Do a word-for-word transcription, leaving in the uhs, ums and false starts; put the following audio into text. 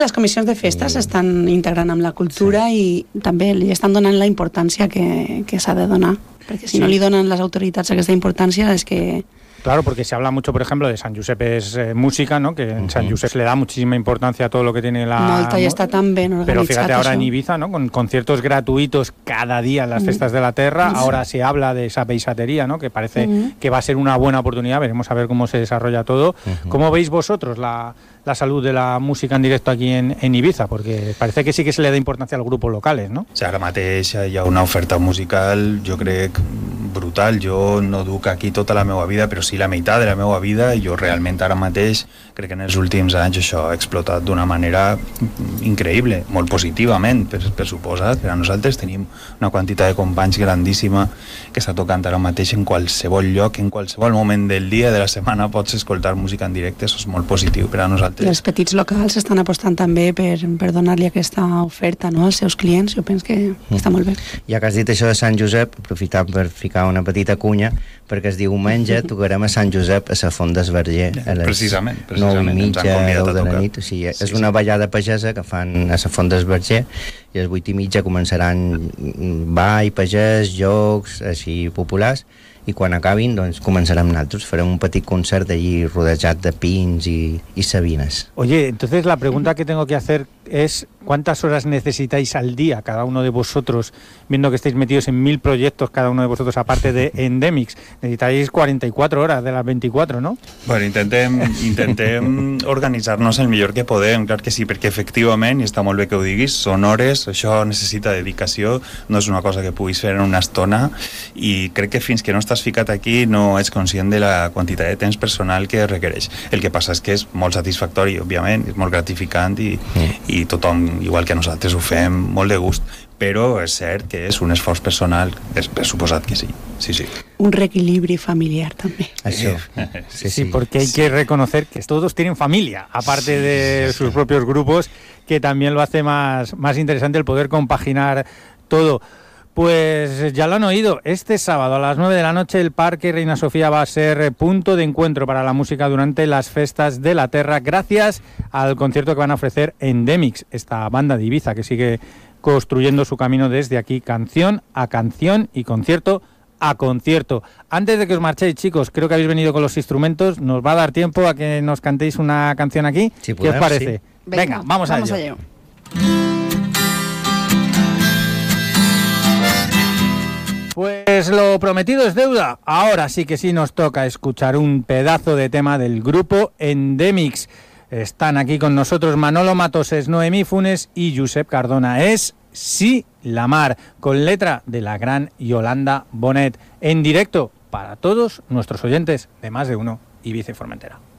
Les comissions de festa s'estan integrant amb la cultura sí. i també li estan donant la importància que, que s'ha de donar, perquè si sí. no li donen les autoritats aquesta importància és que... Claro, porque se habla mucho, por ejemplo, de Sant Josep es eh, música, ¿no? Que en uh-huh. Sant Josep le da muchísima importancia a todo lo que tiene la... Molta, y está tan bien organizado. Pero fíjate ahora eso. en Ibiza, ¿no? Con conciertos gratuitos cada día en las uh-huh. fiestas de la Terra. Uh-huh. Ahora se habla de esa peisatería, ¿no? Que parece uh-huh. que va a ser una buena oportunidad. Veremos a ver cómo se desarrolla todo. Uh-huh. ¿Cómo veis vosotros la, la salud de la música en directo aquí en, en Ibiza? Porque parece que sí que se le da importancia a los grupos locales, ¿no? O sigui, ara mateix hi ha una oferta musical, jo crec, brutal. Jo no duc aquí tota la meva vida, però sí la meitat de la meva vida, i jo realment ara mateix crec que en els últims anys això ha explotat d'una manera increïble, molt positivament, per, per suposat. Per a nosaltres tenim una quantitat de companys grandíssima que està tocant ara mateix en qualsevol lloc, en qualsevol moment del dia, de la setmana, pots escoltar música en directe, això és molt positiu per a nosaltres. I els petits locals estan apostant també per, per donar-li aquesta oferta, no?, als seus clients. Jo penso que mm. està molt bé. Ja que has dit això de Sant Josep, aprofitar per ficar una petita cunya, perquè es diumenge tocarem a Sant Josep a la Font d'Esverger a les precisament, precisament. nou i mitja, deu de la nit. O sigui, sí, és una sí. ballada pagesa que fan a la Font d'Esverger i a les vuit i mitja començaran ball, pagès, jocs així populars, i quan acabin doncs començarem nosaltres, farem un petit concert allí rodejat de pins y, y sabines. Oye, entonces la pregunta que tengo que hacer es ¿cuántas horas necesitáis al día cada uno de vosotros, viendo que estáis metidos en mil proyectos cada uno de vosotros aparte de Endemix? Necesitáis cuarenta y cuatro horas de las veinticuatro, ¿no? Bueno, intentem, intentem organitzar-nos el millor que podem, clar que sí, perquè efectivament, i està molt bé que ho diguis, són hores, això necessita dedicació, no és una cosa que puguis fer en una estona, i crec que fins que no estàs ficat aquí no ets conscient de la quantitat de temps personal que requereix. El que passa és que és molt satisfactori, òbviament, és molt gratificant i, mm. i tothom, igual que nosaltres, ho fem molt de gust, però és cert que és un esforç personal, és per suposat que sí, sí, sí. Un reequilibri familiar també. Això. Sí, sí, porque hay que reconocer que todos tienen familia, aparte sí, de sí, sus sí. propios grupos, que también lo hace más, más interesante el poder compaginar todo. Pues ya lo han oído, este sábado a las nueve de la noche el Parque Reina Sofía va a ser punto de encuentro para la música durante las festas de la Terra, gracias al concierto que van a ofrecer Endemix, esta banda de Ibiza que sigue construyendo su camino desde aquí, canción a canción y concierto a concierto. Antes de que os marchéis, chicos, creo que habéis venido con los instrumentos, nos va a dar tiempo a que nos cantéis una canción aquí. Sí, ¿qué os parece? Sí. Venga, Venga, vamos, vamos a ello. ello. Pues lo prometido es deuda. Ahora sí que sí nos toca escuchar un pedazo de tema del grupo Endemix. Están aquí con nosotros Manolo Matoses, Noemí Funes y Josep Cardona. Es Sí la Mar, con letra de la gran Yolanda Bonet, en directo para todos nuestros oyentes de Más de Uno Ibiza y Formentera.